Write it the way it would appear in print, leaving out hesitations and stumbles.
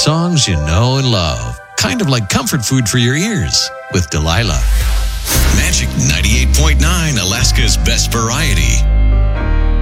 songs you know and love. Kind of like comfort food for your ears with Delilah. Magic 98.9, Alaska's best variety.